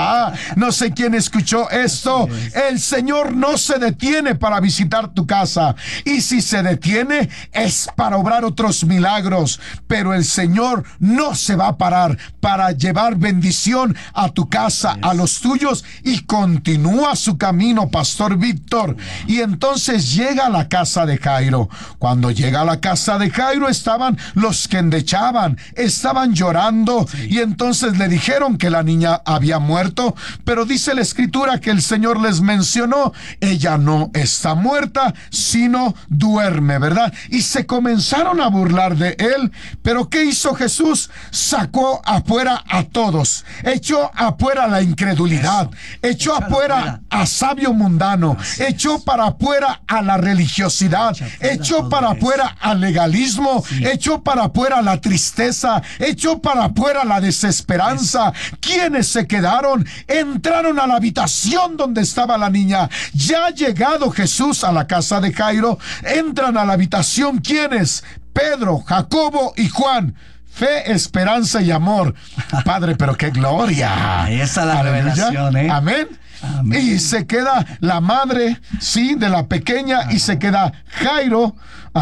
No sé quién escuchó esto. El Señor no se detiene para visitar tu casa, y si se detiene es para obrar otros milagros, pero el Señor no se va a parar para llevar bendición a tu casa, a los tuyos, y continúa su camino, Pastor Víctor. Y entonces llega a la casa de Jairo. Cuando llega a la casa de Jairo, estaban los que endechaban, estaban llorando, y entonces le dijeron que la niña había muerto, pero dice la Escritura que el Señor les mencionó, ella no está muerta, sino duerme, ¿verdad? Y se comenzaron a burlar de él. Pero ¿qué hizo Jesús? Sacó afuera a todos, echó afuera la incredulidad, echó afuera a sabio mundano, echó para afuera a la religiosidad, echó para afuera al legalismo, echó para afuera la tristeza, echó para afuera la desesperanza. ¿Quiénes se quedaron? Entraron a la habitación donde estaba la niña. Ya ha llegado Jesús a la casa de Jairo, entran a la habitación. ¿Quiénes? Pedro, Jacobo y Juan. Fe, esperanza y amor. Padre, pero qué gloria. Ahí está la revelación, ¿eh? Amén. Amén. Y se queda la madre, sí, de la pequeña, y se queda Jairo,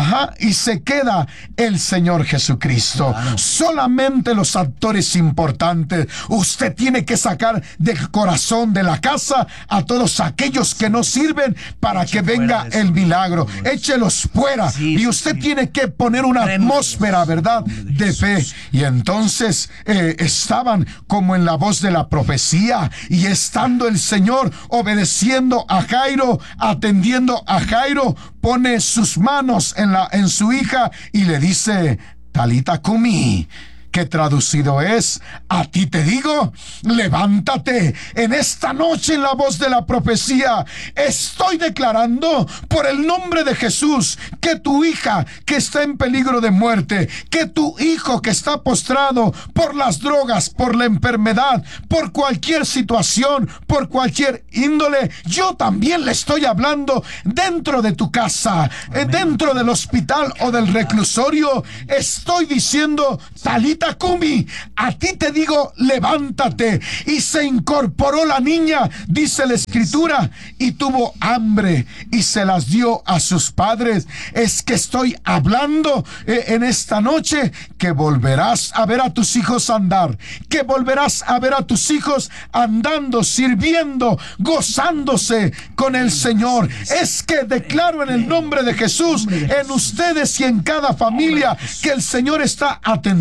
y se queda el Señor Jesucristo. Solamente los actores importantes. Usted tiene que sacar del corazón de la casa a todos aquellos que no sirven para que venga el milagro. Échelos fuera. Y usted tiene que poner una atmósfera, ¿verdad?, de fe. Y entonces estaban como en la voz de la profecía, y estando el Señor obedeciendo a Jairo, atendiendo a Jairo, pone sus manos en su hija y le dice, Talita Kumi, que traducido es, a ti te digo, levántate. En esta noche, en la voz de la profecía, estoy declarando por el nombre de Jesús que tu hija que está en peligro de muerte, que tu hijo que está postrado por las drogas, por la enfermedad, por cualquier situación, por cualquier índole, yo también le estoy hablando dentro de tu casa, dentro del hospital o del reclusorio. Estoy diciendo, Talita Kumi, a ti te digo, levántate. Y se incorporó la niña, dice la Escritura, y tuvo hambre y se las dio a sus padres. Es que estoy hablando en esta noche que volverás a ver a tus hijos andar, que volverás a ver a tus hijos andando, sirviendo, gozándose con el Señor. Es que declaro en el nombre de Jesús, en ustedes y en cada familia, que el Señor está atendiendo.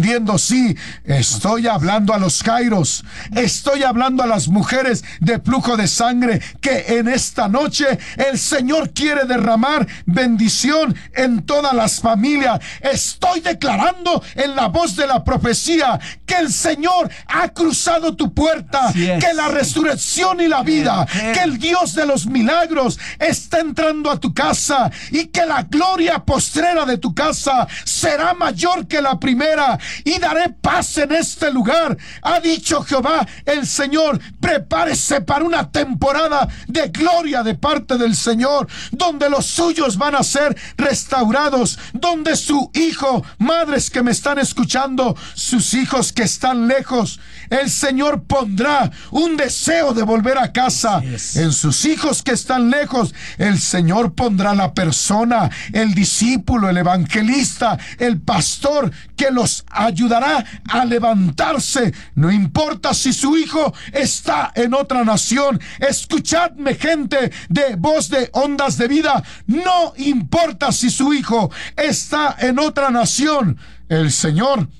sí, estoy hablando a los Jairos, estoy hablando a las mujeres de flujo de sangre, que en esta noche el Señor quiere derramar bendición en todas las familias. Estoy declarando en la voz de la profecía que el Señor ha cruzado tu puerta, que la resurrección y la vida, que el Dios de los milagros está entrando a tu casa y que la gloria postrera de tu casa será mayor que la primera, y daré paz en este lugar, ha dicho Jehová el Señor. Prepárese para una temporada de gloria de parte del Señor, donde los suyos van a ser restaurados, donde su hijo, madres que me están escuchando, sus hijos que están lejos, el Señor pondrá un deseo de volver a casa. En sus hijos que están lejos, el Señor pondrá la persona, el discípulo, el evangelista, el pastor, que los ayudará a levantarse. No importa si su hijo está en otra nación. Escuchadme, gente de Voz de Ondas de Vida, no importa si su hijo está en otra nación, el Señor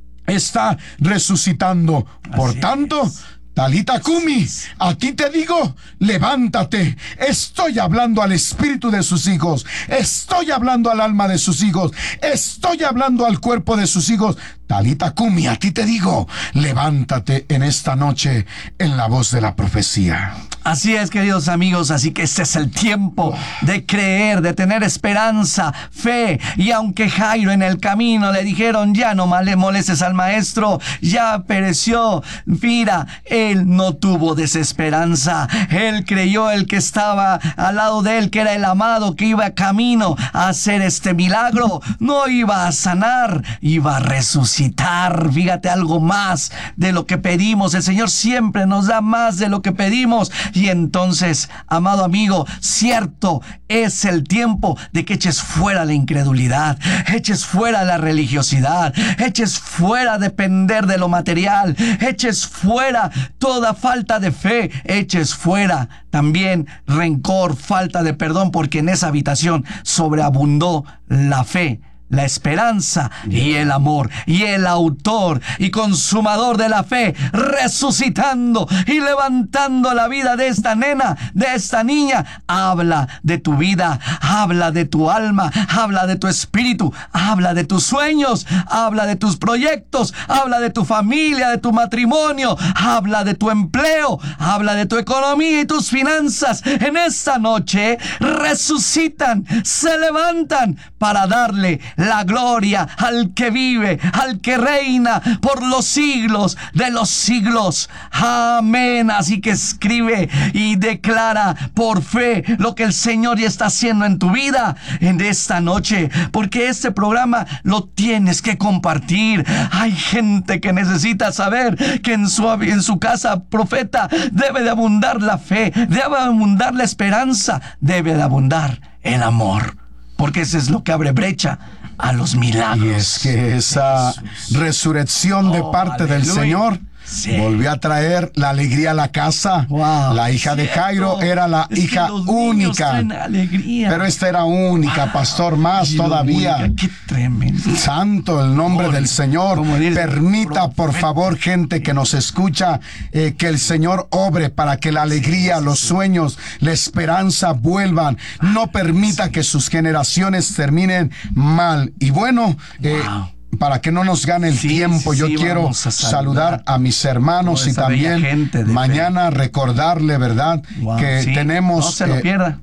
está resucitando. Por tanto, Talita Kumi, a ti te digo, levántate. Estoy hablando al espíritu de sus hijos, estoy hablando al alma de sus hijos, estoy hablando al cuerpo de sus hijos. Talita Kumi, a ti te digo, levántate en esta noche en la voz de la profecía. Así es, queridos amigos, así que este es el tiempo de creer, de tener esperanza, fe. Y aunque Jairo en el camino le dijeron, ya no le molestes al maestro, ya pereció, mira, él no tuvo desesperanza. Él creyó, el que estaba al lado de él, que era el amado, que iba camino a hacer este milagro, no iba a sanar, iba a resucitar. Fíjate, algo más de lo que pedimos. El Señor siempre nos da más de lo que pedimos. Y entonces, amado amigo, cierto, es el tiempo de que eches fuera la incredulidad, eches fuera la religiosidad, eches fuera depender de lo material, eches fuera toda falta de fe, eches fuera también rencor, falta de perdón, porque en esa habitación sobreabundó la fe, la esperanza y el amor, y el autor y consumador de la fe resucitando y levantando la vida de esta nena, de esta niña. Habla de tu vida, habla de tu alma, habla de tu espíritu, habla de tus sueños, habla de tus proyectos, habla de tu familia, de tu matrimonio, habla de tu empleo, habla de tu economía y tus finanzas. En esta noche resucitan, se levantan para darle la gloria al que vive, al que reina por los siglos de los siglos. Amén. Así que escribe y declara por fe lo que el Señor ya está haciendo en tu vida en esta noche, porque este programa lo tienes que compartir. Hay gente que necesita saber que en su casa, profeta, debe de abundar la fe, debe de abundar la esperanza, debe de abundar el amor, porque eso es lo que abre brecha a los milagros. Y es que esa resurrección de parte del Señor volvió a traer la alegría a la casa. La hija de Jairo era la hija única, pero esta era única, pastor, más todavía. Única. Qué tremendo. Santo el nombre del Señor. Permita, por favor, gente que nos escucha, que el Señor obre para que la alegría, los sueños, la esperanza vuelvan. No permita que sus generaciones terminen mal. Y bueno, para que no nos gane el tiempo, yo quiero saludar a mis hermanos y también mañana recordarle, ¿verdad? Que tenemos... No se lo pierda.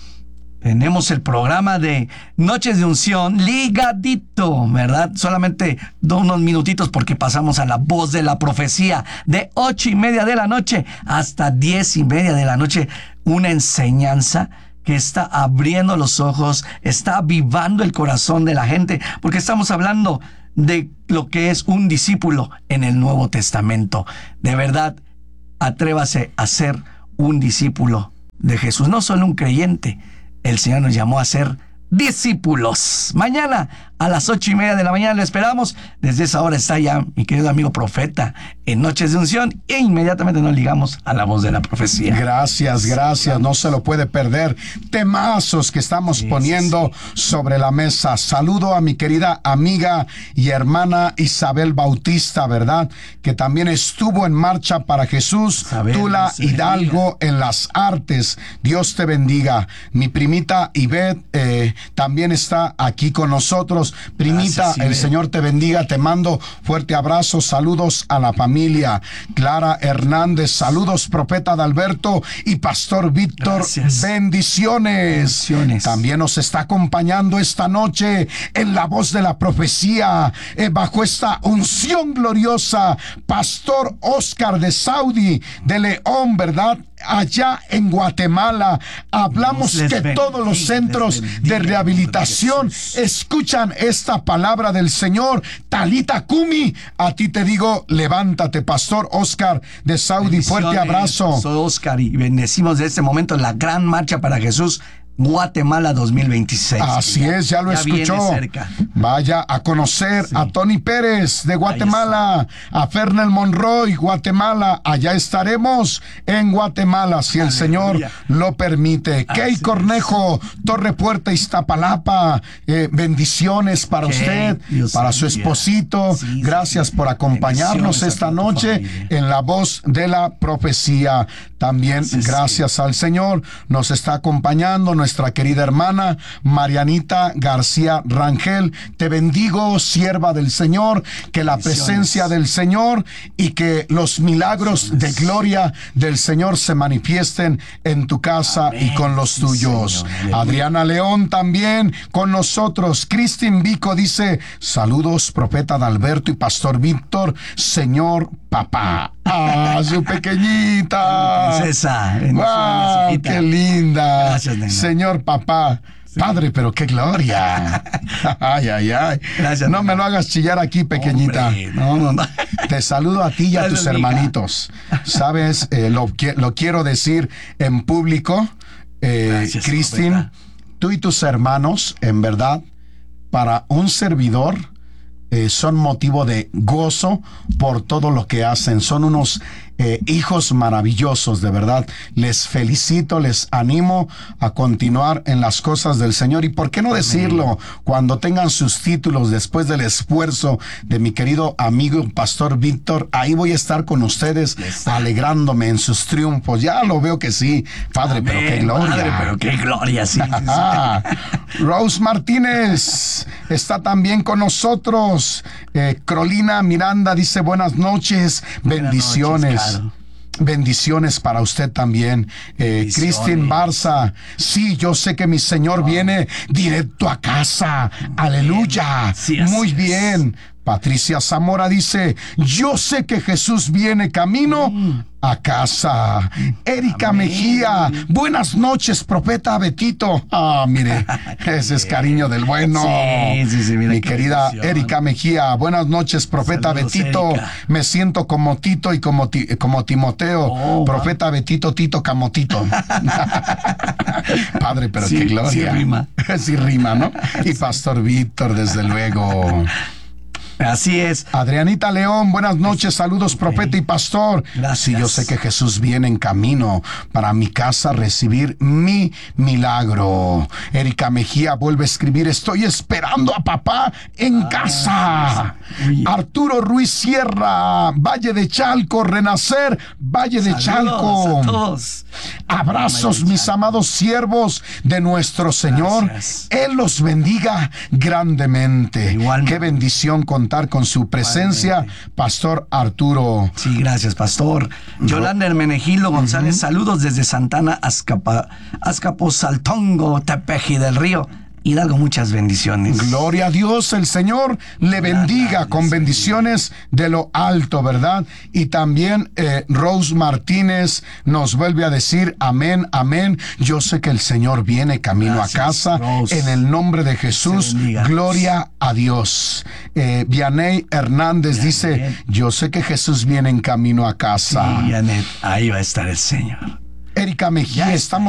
Tenemos el programa de Noches de Unción ligadito, ¿verdad? Solamente unos minutitos porque pasamos a la voz de la profecía de 8:30 de la noche hasta 10:30 de la noche. Una enseñanza que está abriendo los ojos, está avivando el corazón de la gente, porque estamos hablando de lo que es un discípulo en el Nuevo Testamento. De verdad, atrévase a ser un discípulo de Jesús, no solo un creyente. El Señor nos llamó a ser discípulos. Mañana a las 8:30 de la mañana le esperamos. Desde esa hora está ya mi querido amigo profeta en Noches de Unción e inmediatamente nos ligamos a la voz de la profecía. Gracias, no se lo puede perder. Temazos que estamos poniendo sobre la mesa. Saludo a mi querida amiga y hermana Isabel Bautista, ¿verdad? Que también estuvo en Marcha para Jesús, Isabel, Tula Hidalgo en las artes. Dios te bendiga. Mi primita Ivette también está aquí con nosotros. Primita, gracias, el Señor te bendiga, te mando fuerte abrazo, saludos a la familia. Clara Hernández, saludos profeta Adalberto y pastor Víctor, gracias. Bendiciones. También nos está acompañando esta noche en la voz de la profecía, bajo esta unción gloriosa, pastor Oscar de Saudi, de León, ¿verdad? Allá en Guatemala. Hablamos que todos los centros de rehabilitación escuchan esta palabra del Señor. Talita Kumi, a ti te digo, levántate, pastor Oscar de Saudi, fuerte abrazo. Pastor Oscar, y bendecimos de este momento la gran marcha para Jesús Guatemala 2026. Así es, ya lo escuchó. Vaya a conocer a Tony Pérez de Guatemala, a Fernel Monroy, Guatemala. Allá estaremos en Guatemala, si el Señor lo permite. Key Cornejo, Torre Puerta, Iztapalapa. Bendiciones para usted, para su esposito. Gracias por acompañarnos esta noche en la voz de la profecía. También gracias al Señor nos está acompañando nuestra querida hermana Marianita García Rangel. Te bendigo, sierva del Señor, que la presencia del Señor y que los milagros de gloria del Señor se manifiesten en tu casa y con los tuyos. Adriana León también con nosotros. Cristin Vico dice, saludos profeta Adalberto y pastor Víctor, Señor papá. Su pequeñita. Princesa. Wow, qué linda. Gracias, señor papá. Sí. Padre, pero qué gloria. Ay. Gracias, no me lo hagas chillar aquí, pequeñita. Hombre, no. Te saludo a ti y a tus hermanitos. Sabes, lo quiero decir en público. Cristin, tú y tus hermanos, en verdad, para un servidor, son motivo de gozo por todo lo que hacen. Son unos hijos maravillosos, de verdad. Les felicito, les animo a continuar en las cosas del Señor. Y por qué no decirlo, cuando tengan sus títulos, después del esfuerzo de mi querido amigo pastor Víctor, ahí voy a estar con ustedes alegrándome en sus triunfos. Ya lo veo que sí, padre. Amén. Pero qué gloria. Padre, pero qué gloria, sí. Rose Martínez está también con nosotros. Crolina Miranda dice buenas noches, bendiciones. Claro. Bendiciones para usted también. Cristin Barza, sí, yo sé que mi Señor viene directo a casa. Aleluya. Sí, muy bien. Patricia Zamora dice, yo sé que Jesús viene camino a casa. Erika Mejía, buenas noches, profeta Betito. Mire, ese es cariño del bueno. Sí, mira, mi querida Erika Mejía, buenas noches, profeta Betito. Erika. Me siento como Tito y como Timoteo. Profeta Betito, Tito Camotito. Padre, pero qué gloria. Sí rima. Sí rima, ¿no? Y pastor Víctor, desde luego. Así es. Adrianita León, buenas noches, saludos profeta y pastor. Gracias. Sí, yo sé que Jesús viene en camino para mi casa a recibir mi milagro. Erika Mejía vuelve a escribir, estoy esperando a papá en casa. Arturo Ruiz Sierra, Valle de Chalco, Renacer, Valle de Chalco. A todos. Abrazos, mis amados siervos de nuestro Señor. Gracias. Él los bendiga grandemente. Igualmente. Qué bendición contar con su presencia, pastor Arturo. Sí, gracias, pastor. Yolanda Hermenegildo González, saludos desde Santana, Azcapotzaltongo, Tepeji del Río. Hidalgo, muchas bendiciones. Gloria a Dios, el Señor le bendiga con bendiciones de lo alto, ¿verdad? Y también Rose Martínez nos vuelve a decir, amén, amén. Yo sé que el Señor viene camino a casa. Rose. En el nombre de Jesús, gloria a Dios. Vianey Hernández dice, yo sé que Jesús viene en camino a casa. Sí, Vianey, ahí va a estar el Señor. Erika Mejía, estamos